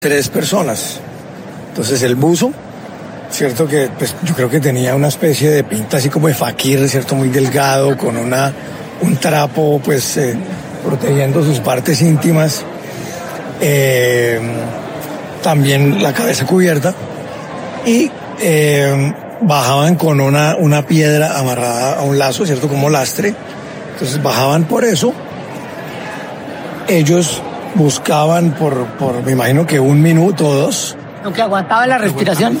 3 personas. Entonces el buzo, cierto que pues yo creo que tenía una especie de pinta así como de fakir, cierto, muy delgado, con un trapo pues protegiendo sus partes íntimas, también la cabeza cubierta, y bajaban con una piedra amarrada a un lazo, cierto, como lastre. Entonces bajaban por eso. Ellos buscaban por me imagino que 1 minuto o 2. Lo que aguantaba la respiración.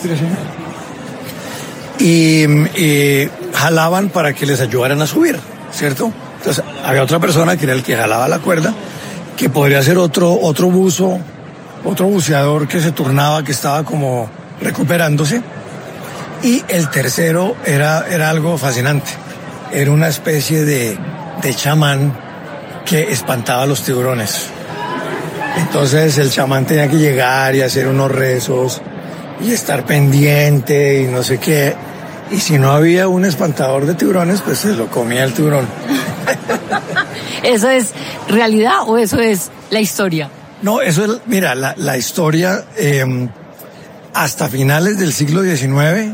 Y jalaban para que les ayudaran a subir, ¿cierto? Entonces había otra persona que era el que jalaba la cuerda, que podría ser otro buzo, otro buceador que se turnaba, que estaba como recuperándose. Y el tercero era algo fascinante. Era una especie de chamán que espantaba a los tiburones. Entonces el chamán tenía que llegar y hacer unos rezos y estar pendiente y no sé qué. Y si no había un espantador de tiburones, pues se lo comía el tiburón. ¿Eso es realidad o eso es la historia? No, eso es, mira, la historia, hasta finales del siglo XIX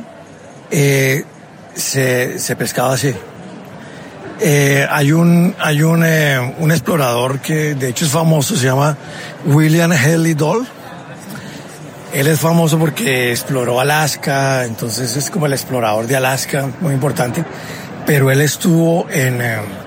se pescaba así. Hay un explorador que de hecho es famoso, se llama William Henry Dole. Él es famoso porque exploró Alaska, entonces es como el explorador de Alaska, muy importante. Pero él estuvo en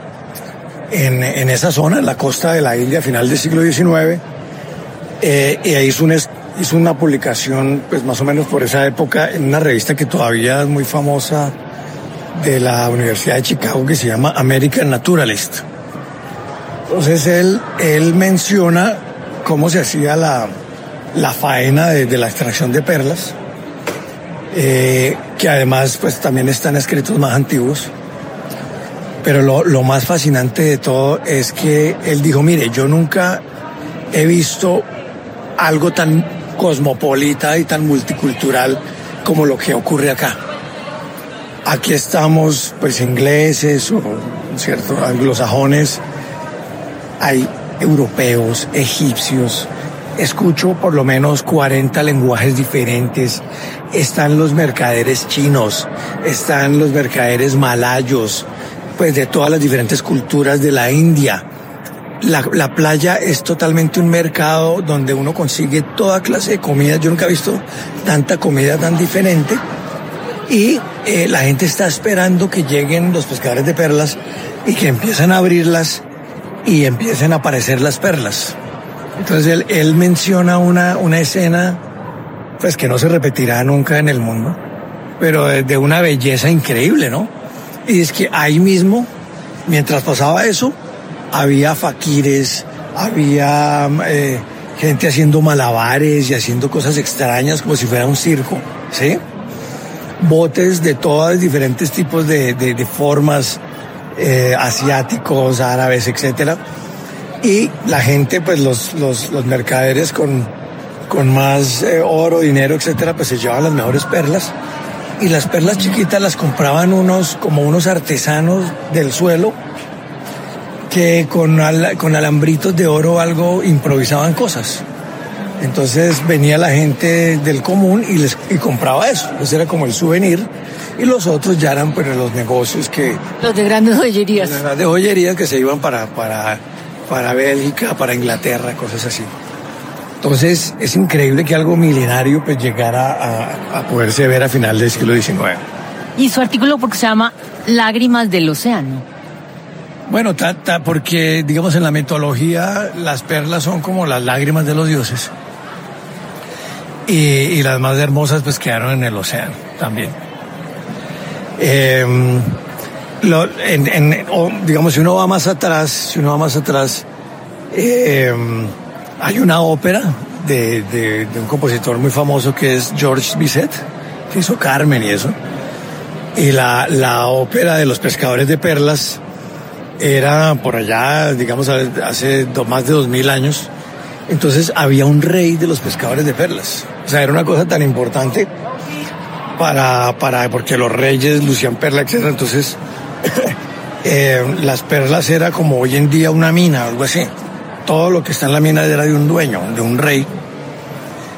esa zona, en la costa de la isla, a final del siglo XIX, y ahí hizo una publicación, pues más o menos por esa época, en una revista que todavía es muy famosa, de la Universidad de Chicago, que se llama American Naturalist. Entonces él menciona cómo se hacía la faena de la extracción de perlas, que además pues también están escritos más antiguos. Pero lo más fascinante de todo es que él dijo, mire, yo nunca he visto algo tan cosmopolita y tan multicultural como lo que ocurre acá. Aquí estamos, pues, ingleses o, ¿cierto?, anglosajones, hay europeos, egipcios, escucho por lo menos 40 lenguajes diferentes, están los mercaderes chinos, están los mercaderes malayos, pues de todas las diferentes culturas de la India. La playa es totalmente un mercado donde uno consigue toda clase de comida. Yo nunca he visto tanta comida tan diferente. Y la gente está esperando que lleguen los pescadores de perlas y que empiezan a abrirlas y empiecen a aparecer las perlas. Entonces él menciona una escena pues que no se repetirá nunca en el mundo, pero de una belleza increíble, ¿no? Y es que ahí mismo, mientras pasaba eso, había faquires, había gente haciendo malabares y haciendo cosas extrañas como si fuera un circo, ¿sí? Botes de todos diferentes tipos de formas, asiáticos, árabes, etcétera. Y la gente, pues los mercaderes con más oro, dinero, etcétera, pues se llevaban las mejores perlas. Y las perlas chiquitas las compraban unos artesanos del suelo que con alambritos de oro o algo improvisaban cosas. Entonces venía la gente del común y compraba eso. Entonces era como el souvenir. Y los otros ya eran pues los negocios que... Los de grandes joyerías. Los de grandes joyerías que se iban para Bélgica, para Inglaterra, cosas así. Entonces es increíble que algo milenario pues llegara a poderse ver a final del siglo XIX. ¿Y su artículo porque se llama Lágrimas del Océano? Bueno, porque digamos en la mitología las perlas son como las lágrimas de los dioses. Y las más hermosas pues quedaron en el océano también. Digamos, si uno va más atrás, hay una ópera de un compositor muy famoso que es Georges Bizet, que hizo Carmen y eso. Y la ópera de los pescadores de perlas era por allá, digamos, hace más de 2000 años. Entonces había un rey de los pescadores de perlas. O sea, era una cosa tan importante porque los reyes lucían perla, etc. Entonces, las perlas era como hoy en día una mina, algo así. Todo lo que está en la mina era de un dueño, de un rey.